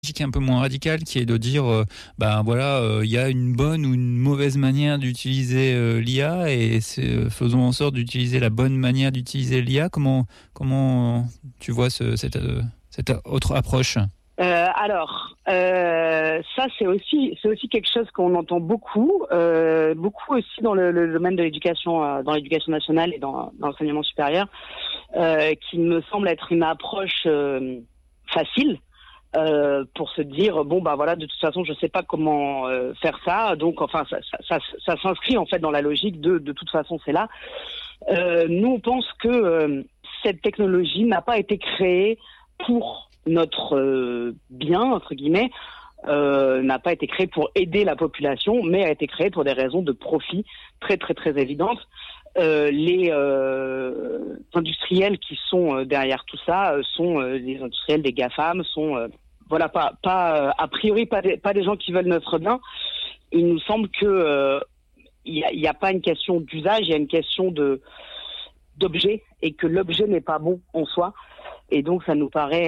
un peu moins radicale qui est de dire il y a une bonne ou une mauvaise manière d'utiliser l'IA et faisons en sorte d'utiliser la bonne manière d'utiliser l'IA. Comment tu vois cette autre approche? Ça c'est aussi quelque chose qu'on entend beaucoup aussi dans le domaine de l'éducation, dans l'éducation nationale et dans l'enseignement supérieur, qui me semble être une approche facile. Pour se dire de toute façon je sais pas comment faire ça, donc enfin ça s'inscrit en fait dans la logique de toute façon c'est là. Nous on pense que cette technologie n'a pas été créée pour notre bien entre guillemets, n'a pas été créée pour aider la population, mais a été créée pour des raisons de profit très très très évidentes. Les industriels qui sont derrière tout ça sont les industriels des GAFAM, sont pas a priori pas des gens qui veulent notre bien. Il nous semble que il y a pas une question d'usage, il y a une question d'objet, et que l'objet n'est pas bon en soi, et donc ça nous paraît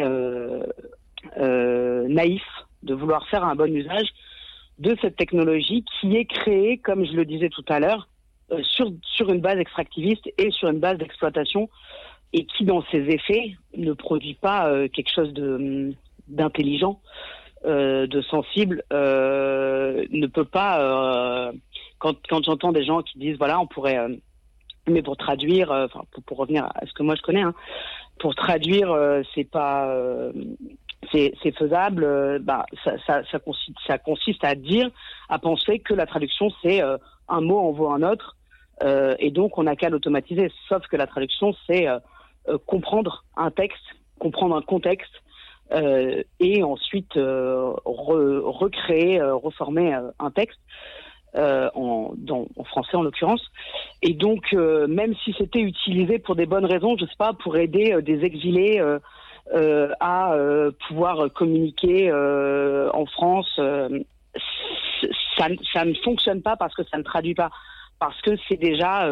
naïf de vouloir faire un bon usage de cette technologie qui est créée, comme je le disais tout à l'heure, sur une base extractiviste et sur une base d'exploitation, et qui dans ses effets ne produit pas quelque chose d'intelligent, de sensible, ne peut pas quand j'entends des gens qui disent on pourrait mais pour traduire pour revenir à ce que moi je connais, pour traduire c'est pas c'est faisable, ça consiste à penser que la traduction c'est un mot en vaut un autre, et donc on n'a qu'à l'automatiser, sauf que la traduction c'est comprendre un texte, comprendre un contexte, et ensuite recréer, reformer un texte en français en l'occurrence. Et donc même si c'était utilisé pour des bonnes raisons, je sais pas, pour aider des exilés à pouvoir communiquer en France, ça ne fonctionne pas parce que ça ne traduit pas, parce que c'est déjà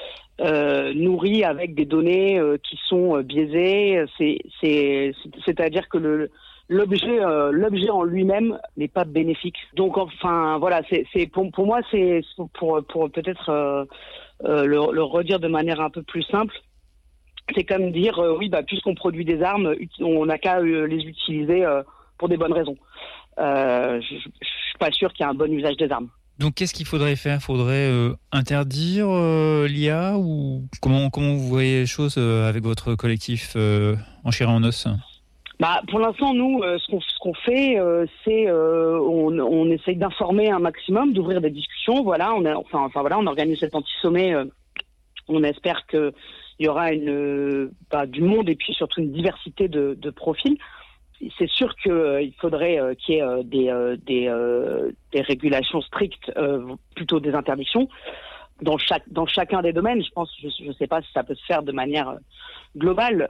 nourri avec des données qui sont biaisées. C'est-à-dire que l'objet en lui-même n'est pas bénéfique. Donc enfin voilà, c'est pour moi, c'est pour peut-être le redire de manière un peu plus simple. C'est comme dire puisqu'on produit des armes, on n'a qu'à les utiliser pour des bonnes raisons. Je suis pas sûr qu'il y ait un bon usage des armes. Donc, qu'est-ce qu'il faudrait faire? Faudrait interdire l'IA, ou comment vous voyez les choses avec votre collectif En chair et en os? Pour l'instant, nous, ce qu'on fait, c'est on essaye d'informer un maximum, d'ouvrir des discussions. Voilà, on organise cet anti-sommet. On espère que il y aura du monde, et puis surtout une diversité de profils. C'est sûr qu'il faudrait qu'il y ait des régulations strictes, plutôt des interdictions dans chacun des domaines. Je pense, je sais pas si ça peut se faire de manière globale.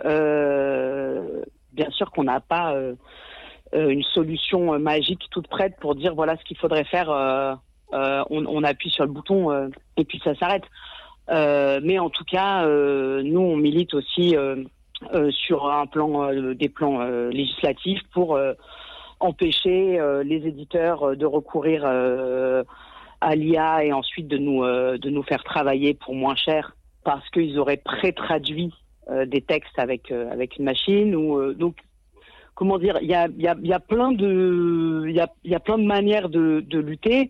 Bien sûr qu'on n'a pas une solution magique toute prête pour dire voilà ce qu'il faudrait faire. On appuie sur le bouton et puis ça s'arrête. Mais en tout cas, nous on milite aussi sur des plans législatifs pour empêcher les éditeurs de recourir à l'IA et ensuite de nous faire travailler pour moins cher parce qu'ils auraient pré-traduit des textes avec une machine, ou donc comment dire, il y a plein de manières de lutter,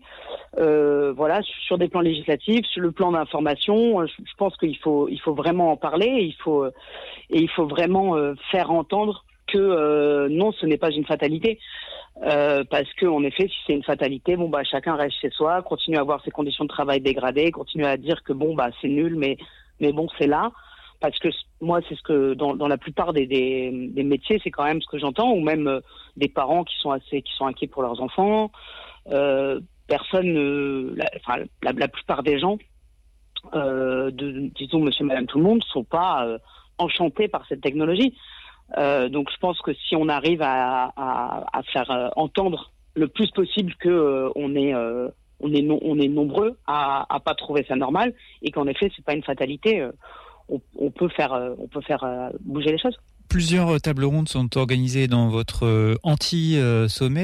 sur des plans législatifs, sur le plan d'information. Je pense qu'il faut vraiment en parler, et il faut vraiment faire entendre que non, ce n'est pas une fatalité, parce que en effet, si c'est une fatalité, chacun reste chez soi, continue à avoir ses conditions de travail dégradées, continue à dire que c'est nul, mais c'est là. Parce que moi, c'est ce que dans la plupart des métiers, c'est quand même ce que j'entends, ou même des parents qui sont inquiets pour leurs enfants. La plupart des gens, disons monsieur, madame, tout le monde, sont pas enchantés par cette technologie. Donc je pense que si on arrive à faire entendre le plus possible que on est nombreux à pas trouver ça normal, et qu'en effet c'est pas une fatalité, on peut faire bouger les choses. plusieurs tables rondes sont organisées dans votre anti-sommet.